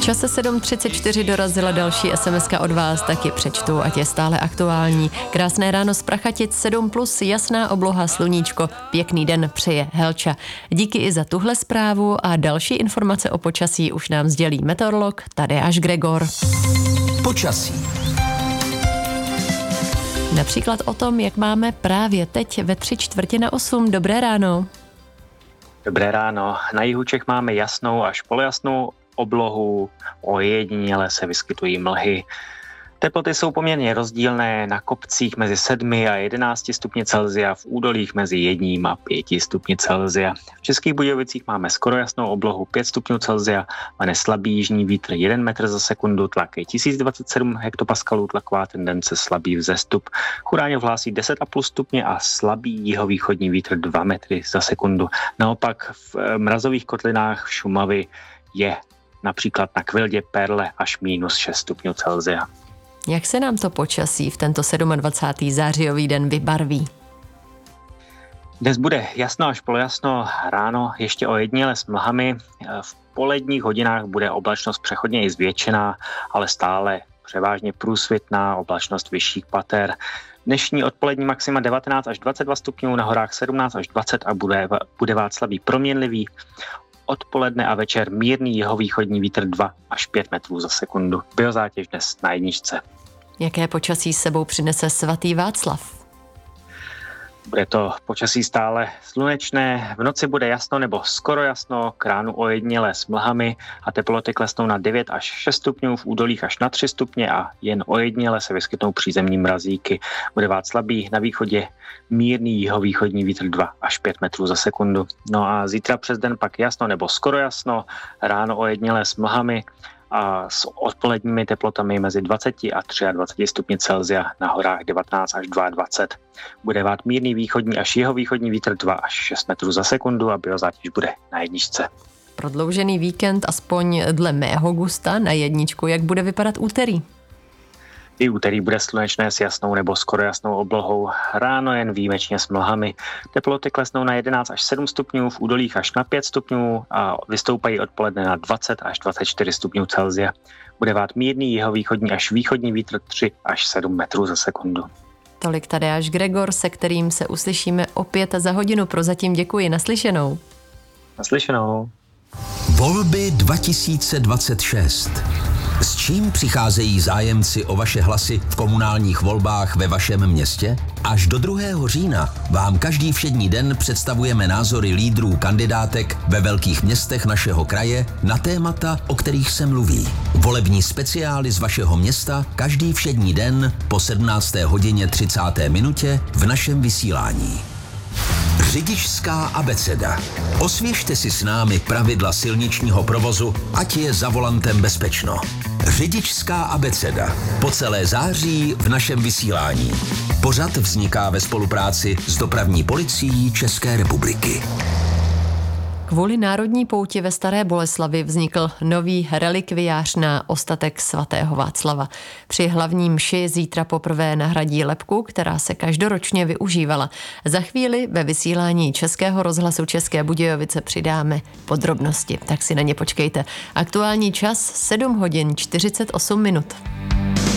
čase 7:34 dorazila další SMS-ka od vás, taky přečtu, ať je stále aktuální. Krásné ráno z Prachatic, 7+, jasná obloha, sluníčko, pěkný den přeje Helča. Díky i za tuhle zprávu a další informace o počasí už nám sdělí meteorolog Tadeáš Gregor. Počasí. Například o tom, jak máme právě teď ve 7:45. Dobré ráno. Dobré ráno. Na jihu Čech máme jasnou až polojasnou oblohu, ojediněle se vyskytují mlhy. Teploty jsou poměrně rozdílné, na kopcích mezi 7 a 11 stupni Celsia, v údolích mezi 1 a 5 stupni Celsia. V Českých Budějovicích máme skoro jasnou oblohu 5 stupňů Celsia, máme slabý jižní vítr 1 metr za sekundu, tlak je 1027 hektopaskalů, tlaková tendence slabý vzestup. Churáňov hlásí 10,5 stupně a slabý jihovýchodní vítr 2 metry za sekundu. Naopak v mrazových kotlinách v Šumavy je například na Kvildě Perle až -6 stupňů Celsia. Jak se nám to počasí v tento 27. zářijový den vybarví? Dnes bude jasno až polojasno, ráno ještě ojediněle s mlhami. V poledních hodinách bude oblačnost přechodně i zvětšená, ale stále převážně průsvitná, oblačnost vyšších pater. Dnešní odpolední maxima 19 až 22 stupňů, na horách 17 až 20 a bude vát slabý proměnlivý. Odpoledne a večer mírný jihovýchodní vítr 2 až 5 metrů za sekundu. Biozátěž dnes na 1. Jaké počasí s sebou přinese svatý Václav? Bude to počasí stále slunečné, v noci bude jasno nebo skoro jasno, k ránu ojediněle s mlhami a teploty klesnou na 9 až 6 stupňů, v údolích až na 3 stupně a jen ojediněle se vyskytnou přízemní mrazíky. Bude vát slabý, na východě mírný jihovýchodní vítr 2 až 5 metrů za sekundu. No a zítra přes den pak jasno nebo skoro jasno, ráno ojediněle s mlhami a s odpoledními teplotami mezi 20 a 23 stupni Celsia, na horách 19 až 22. Bude vát mírný východní až jihovýchodní vítr 2 až 6 metrů za sekundu a biozátěž bude na 1. Prodloužený víkend, aspoň dle mého gusta, na 1. Jak bude vypadat úterý? I úterý bude slunečné s jasnou nebo skoro jasnou oblohou, ráno jen výjimečně s mlhami. Teploty klesnou na 11 až 7 stupňů, v údolích až na 5 stupňů a vystoupají odpoledne na 20 až 24 stupňů Celsia. Bude vát mírný jihovýchodní až východní vítr 3 až 7 metrů za sekundu. Tolik Tadeáš Gregor, se kterým se uslyšíme opět za hodinu. Prozatím děkuji, naslyšenou. Naslyšenou. Volby 2026. S čím přicházejí zájemci o vaše hlasy v komunálních volbách ve vašem městě? Až do 2. října vám každý všední den představujeme názory lídrů kandidátek ve velkých městech našeho kraje na témata, o kterých se mluví. Volební speciály z vašeho města každý všední den po 17:30 v našem vysílání. Řidičská abeceda. Osvěžte si s námi pravidla silničního provozu, ať je za volantem bezpečno. Řidičská abeceda. Po celé září v našem vysílání. Pořad vzniká ve spolupráci s Dopravní policií České republiky. Kvůli národní pouti ve Staré Boleslavi vznikl nový relikviář na ostatek svatého Václava. Při hlavní mši zítra poprvé nahradí lebku, která se každoročně využívala. Za chvíli ve vysílání Českého rozhlasu České Budějovice přidáme podrobnosti, tak si na ně počkejte. Aktuální čas 7:48.